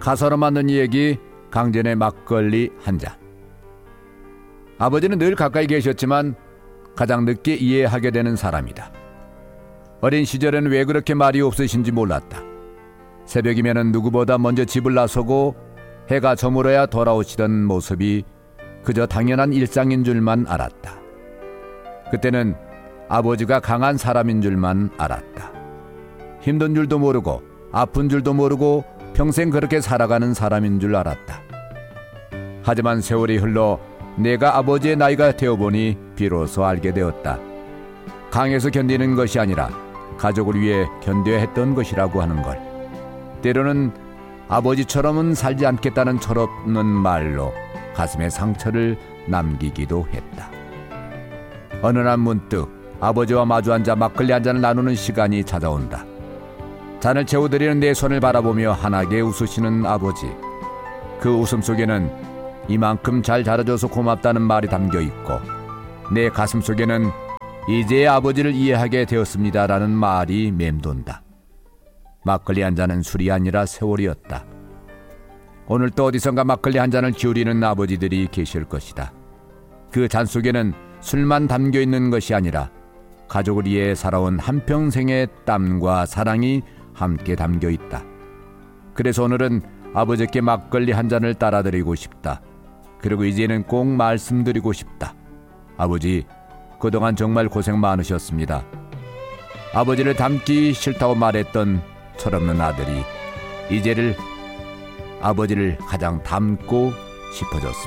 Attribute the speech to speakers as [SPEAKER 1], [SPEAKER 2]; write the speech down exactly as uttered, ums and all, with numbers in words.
[SPEAKER 1] 가사로 맞는 이야기, 강진의 막걸리 한 잔. 아버지는 늘 가까이 계셨지만 가장 늦게 이해하게 되는 사람이다. 어린 시절에는 왜 그렇게 말이 없으신지 몰랐다. 새벽이면 누구보다 먼저 집을 나서고 해가 저물어야 돌아오시던 모습이 그저 당연한 일상인 줄만 알았다. 그때는 아버지가 강한 사람인 줄만 알았다. 힘든 줄도 모르고 아픈 줄도 모르고 평생 그렇게 살아가는 사람인 줄 알았다. 하지만 세월이 흘러 내가 아버지의 나이가 되어보니 비로소 알게 되었다. 강해서 견디는 것이 아니라 가족을 위해 견뎌야 했던 것이라고 하는 걸. 때로는 아버지처럼은 살지 않겠다는 철없는 말로 가슴에 상처를 남기기도 했다. 어느 날 문득 아버지와 마주 앉아 막걸리 한 잔을 나누는 시간이 찾아온다. 잔을 채워드리는 내 손을 바라보며 환하게 웃으시는 아버지. 그 웃음 속에는 이만큼 잘 자라줘서 고맙다는 말이 담겨있고 내 가슴 속에는 이제 아버지를 이해하게 되었습니다라는 말이 맴돈다. 막걸리 한 잔은 술이 아니라 세월이었다. 오늘 또 어디선가 막걸리 한 잔을 기울이는 아버지들이 계실 것이다. 그 잔 속에는 술만 담겨있는 것이 아니라 가족을 위해 살아온 한평생의 땀과 사랑이 함께 담겨있다. 그래서 오늘은 아버지께 막걸리 한 잔을 따라드리고 싶다. 그리고 이제는 꼭 말씀드리고 싶다. 아버지, 그동안 정말 고생 많으셨습니다. 아버지를 닮기 싫다고 말했던 철없는 아들이 이제를 아버지를 가장 닮고 싶어졌습니다.